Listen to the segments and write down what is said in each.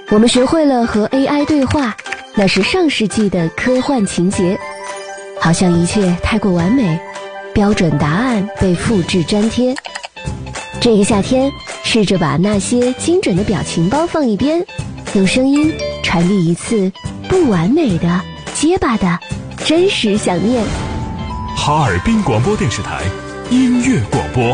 我们学会了和 AI 对话，那是上世纪的科幻情节，好像一切太过完美，标准答案被复制粘贴。这个夏天，试着把那些精准的表情包放一边，用声音传递一次不完美的、结巴的真实想念。 哈尔滨广播电视台音乐广播。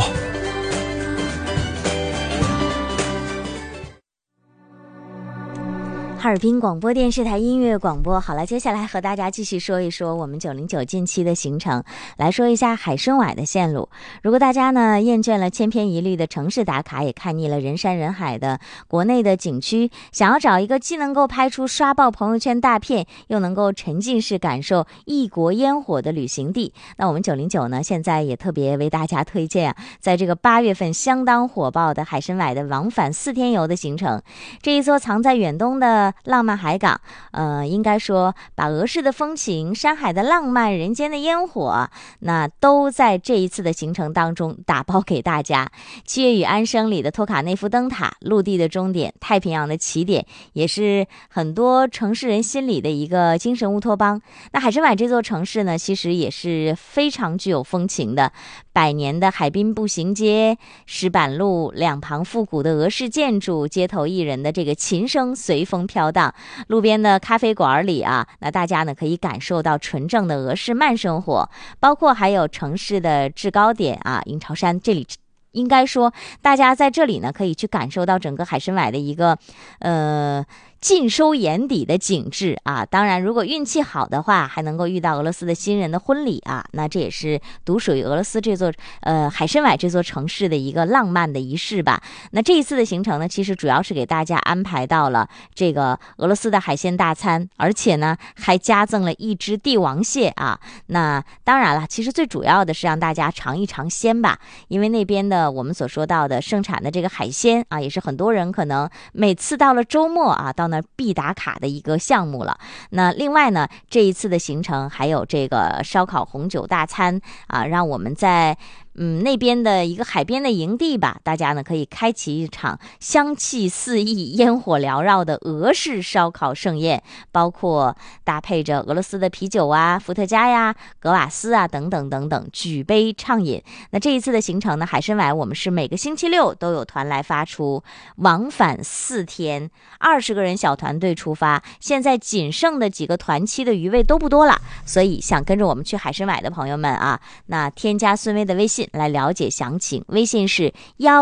哈尔滨广播电视台音乐广播。好了，接下来和大家继续说一说我们909近期的行程，来说一下海参崴的线路。如果大家呢厌倦了千篇一律的城市打卡，也看腻了人山人海的国内的景区，想要找一个既能够拍出刷爆朋友圈大片，又能够沉浸式感受异国烟火的旅行地，那我们909呢现在也特别为大家推荐在这个8月份相当火爆的海参崴的往返4天游的行程。这一座藏在远东的浪漫海港，应该说把俄式的风情、山海的浪漫、人间的烟火，那都在这一次的行程当中打包给大家。7月与安生里的托卡内夫灯塔，陆地的终点，太平洋的起点，也是很多城市人心里的一个精神乌托邦。那海参崴这座城市呢，其实也是非常具有风情的，100年的海滨步行街、石板路，两旁复古的俄式建筑，街头艺人的这个琴声随风飘荡，路边的咖啡馆里那大家呢可以感受到纯正的俄式慢生活，包括还有城市的制高点鹰巢山，这里应该说大家在这里呢可以去感受到整个海参崴的一个尽收眼底的景致当然如果运气好的话，还能够遇到俄罗斯的新人的婚礼那这也是独属于俄罗斯这座海参崴这座城市的一个浪漫的仪式吧。那这一次的行程呢，其实主要是给大家安排到了这个俄罗斯的海鲜大餐，而且呢还加赠了1只帝王蟹那当然了，其实最主要的是让大家尝一尝鲜吧，因为那边的我们所说到的盛产的这个海鲜也是很多人可能每次到了周末到那必打卡的一个项目了。那另外呢，这一次的行程还有这个烧烤红酒大餐让我们在那边的一个海边的营地吧，大家呢可以开启一场香气四溢、烟火缭绕的俄式烧烤盛宴，包括搭配着俄罗斯的啤酒伏特加格瓦斯等等等等，举杯畅饮。那这一次的行程呢，海参崴我们是每个星期六都有团来发出，往返4天，20个人小团队出发。现在仅剩的几个团期的余位都不多了，所以想跟着我们去海参崴的朋友们那添加孙薇的微信来了解详情，微信是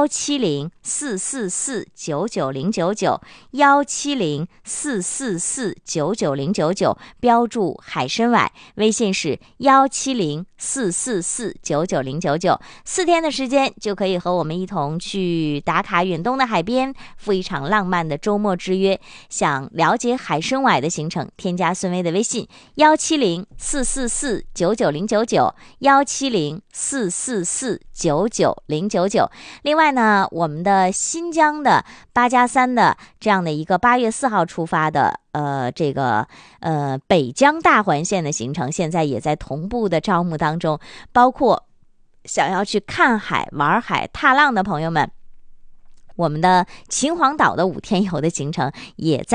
170-444-99099，170-444-99099，标注海参崴，微信是170-444-99099。4天的时间就可以和我们一同去打卡远东的海边，赴一场浪漫的周末之约。想了解海参崴的行程，添加孙薇的微信170-444-99099，170-444-99099。另外呢，我们的新疆的8+3的这样的一个8月4号出发的北疆大环线的行程，现在也在同步的招募当中，包括想要去看海、玩海、踏浪的朋友们，我们的秦皇岛的5天游的行程也在